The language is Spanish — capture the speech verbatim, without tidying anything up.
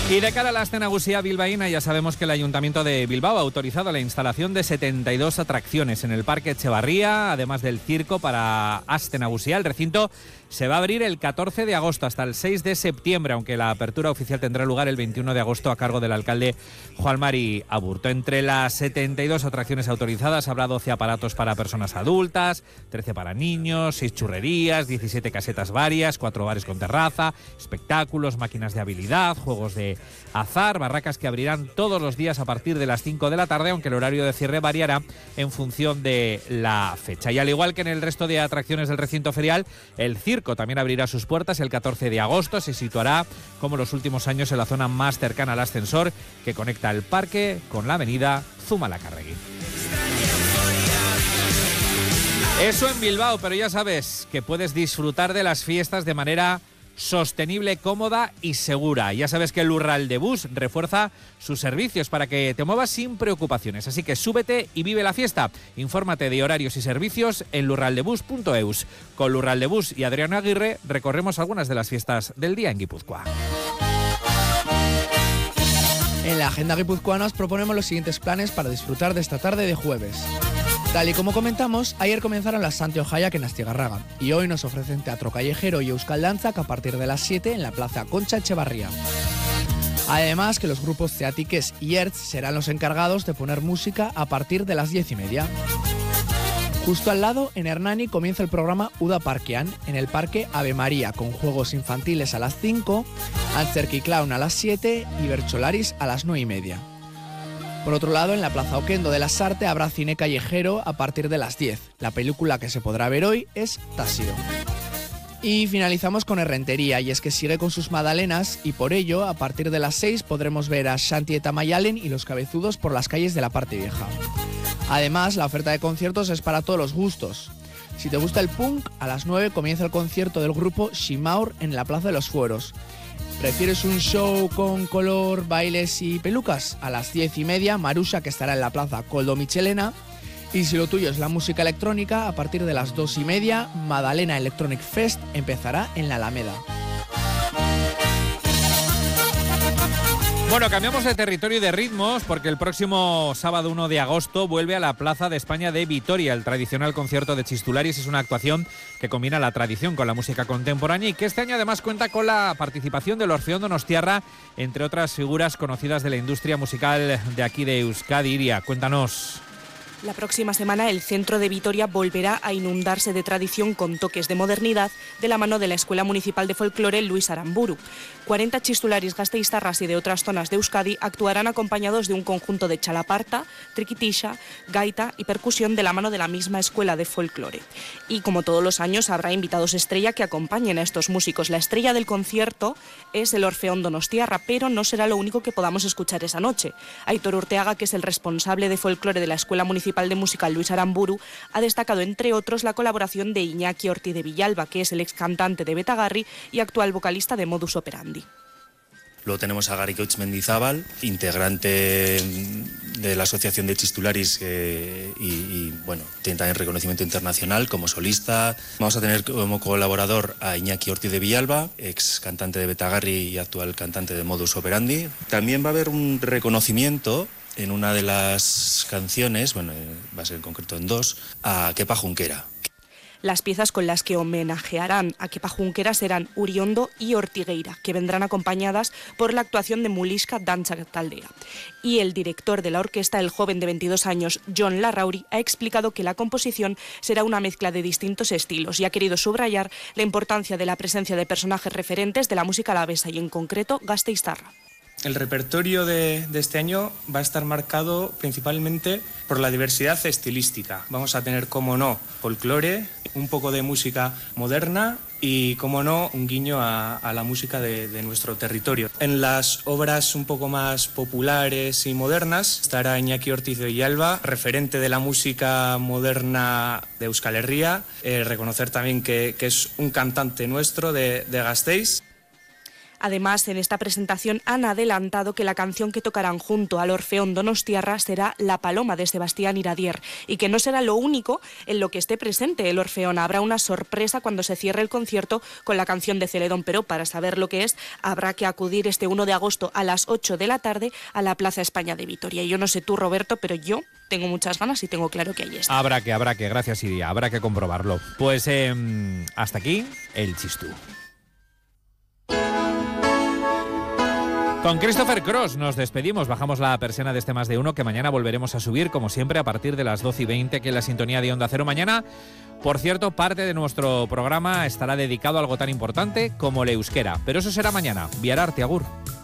Y de cara a la Aste Nagusia bilbaína, ya sabemos que el Ayuntamiento de Bilbao ha autorizado la instalación de setenta y dos atracciones en el Parque Etxebarria, además del circo para Aste Nagusia. El recinto se va a abrir el catorce de agosto hasta el seis de septiembre, aunque la apertura oficial tendrá lugar el veintiuno de agosto a cargo del alcalde Juan Mari Aburto. Entre las setenta y dos atracciones autorizadas habrá doce aparatos para personas adultas, trece para niños, seis churrerías, diecisiete casetas varias, cuatro bares con terraza, espectáculos, máquinas de habilidad, juegos de azar, barracas que abrirán todos los días a partir de las cinco de la tarde, aunque el horario de cierre variará en función de la fecha. Y al igual que en el resto de atracciones del recinto ferial, el circo también abrirá sus puertas el catorce de agosto. Se situará, como los últimos años, en la zona más cercana al ascensor que conecta el parque con la avenida Zumalacárregui. Eso en Bilbao, pero ya sabes que puedes disfrutar de las fiestas de manera sostenible, cómoda y segura. Ya sabes que el Lurraldebus refuerza sus servicios para que te muevas sin preocupaciones. Así que súbete y vive la fiesta. Infórmate de horarios y servicios en lurraldebus punto eus. Con Lurraldebus y Adriano Aguirre recorremos algunas de las fiestas del día en Guipúzcoa. En la agenda guipuzcoana os proponemos los siguientes planes para disfrutar de esta tarde de jueves. Tal y como comentamos, ayer comenzaron las Santi Ojaiak en Astigarraga y hoy nos ofrecen teatro callejero y euskal dantzak a partir de las siete en la Plaza Concha Echevarría. Además que los grupos Ceatiques y Ertz serán los encargados de poner música a partir de las diez y media. Justo al lado, en Hernani, comienza el programa Uda Parkean, en el Parque Ave María, con juegos infantiles a las cinco, Antzerki Clown a las siete y Bercholaris a las nueve y media. Por otro lado, en la Plaza Oquendo de la Sarte habrá cine callejero a partir de las diez. La película que se podrá ver hoy es Tasio. Y finalizamos con Errentería, y es que sigue con sus magdalenas y por ello, a partir de las seis podremos ver a Shanti Eta Mayalen y los Cabezudos por las calles de la parte vieja. Además, la oferta de conciertos es para todos los gustos. Si te gusta el punk, a las nueve comienza el concierto del grupo Shimaur en la Plaza de los Fueros. ¿Prefieres un show con color, bailes y pelucas? A las diez y media, Marusha, que estará en la Plaza Coldo Michelena. Y si lo tuyo es la música electrónica, a partir de las dos y media, Madalena Electronic Fest empezará en la Alameda. Bueno, cambiamos de territorio y de ritmos porque el próximo sábado uno de agosto vuelve a la Plaza de España de Vitoria. El tradicional concierto de Chistularis es una actuación que combina la tradición con la música contemporánea y que este año además cuenta con la participación del Orfeón Donostiarra, entre otras figuras conocidas de la industria musical de aquí de Euskadi. Iria, cuéntanos. La próxima semana el centro de Vitoria volverá a inundarse de tradición con toques de modernidad de la mano de la Escuela Municipal de Folclore Luis Aramburu. cuarenta chistularis gasteiztarras y de otras zonas de Euskadi actuarán acompañados de un conjunto de chalaparta, triquitisha, gaita y percusión de la mano de la misma Escuela de Folclore. Y como todos los años habrá invitados estrella que acompañen a estos músicos. La estrella del concierto es el Orfeón Donostiarra, pero no será lo único que podamos escuchar esa noche. Aitor Urteaga, que es el responsable de folclore de la Escuela Municipal de Música Luis Aramburu, ha destacado entre otros la colaboración de Iñaki Ortiz de Villalba, que es el ex cantante de Betagarri y actual vocalista de Modus Operandi. Luego tenemos a Gary Couch Mendizábal, integrante de la Asociación de Chistularis eh, y, y bueno, tiene también reconocimiento internacional como solista. Vamos a tener como colaborador a Iñaki Ortiz de Villalba, ex cantante de Betagarri y actual cantante de Modus Operandi. También va a haber un reconocimiento en una de las canciones, bueno, va a ser en concreto en dos, a Kepa Junquera. Las piezas con las que homenajearán a Kepa Junquera serán Uriondo y Ortigueira, que vendrán acompañadas por la actuación de Mulishka Danza Taldea. Y el director de la orquesta, el joven de veintidós años, John Larrauri, ha explicado que la composición será una mezcla de distintos estilos y ha querido subrayar la importancia de la presencia de personajes referentes de la música alavesa y en concreto gasteiztarra. El repertorio de, de este año va a estar marcado principalmente por la diversidad estilística. Vamos a tener, como no, folclore, un poco de música moderna y, como no, un guiño a, a la música de, de nuestro territorio. En las obras un poco más populares y modernas estará Iñaki Ortiz de Villalba, referente de la música moderna de Euskal Herria. Eh, reconocer también que, que es un cantante nuestro de, de Gasteiz. Además, en esta presentación han adelantado que la canción que tocarán junto al Orfeón Donostiarra será La Paloma de Sebastián Iradier y que no será lo único en lo que esté presente el Orfeón. Habrá una sorpresa cuando se cierre el concierto con la canción de Celedón, pero para saber lo que es habrá que acudir este uno de agosto a las ocho de la tarde a la Plaza España de Vitoria. Y yo no sé tú, Roberto, pero yo tengo muchas ganas y tengo claro que ahí está. Habrá que, habrá que, gracias Iria, habrá que comprobarlo. Pues eh, hasta aquí el Chistú. Con Christopher Cross nos despedimos, bajamos la persiana de este Más de Uno, que mañana volveremos a subir, como siempre, a partir de las doce y veinte, aquí en la sintonía de Onda Cero. Mañana, por cierto, parte de nuestro programa estará dedicado a algo tan importante como el euskera, pero eso será mañana. Biararte, agur.